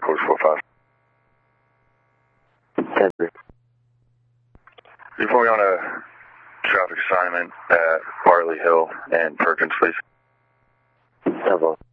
course 45. 10-3. Before we on a traffic assignment at Barley Hill and Perkins, please. 10-4.